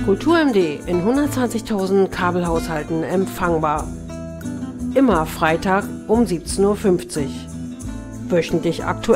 KulturMD in 120.000 Kabelhaushalten empfangbar. Immer Freitag um 17:50 Uhr. Wöchentlich aktuell.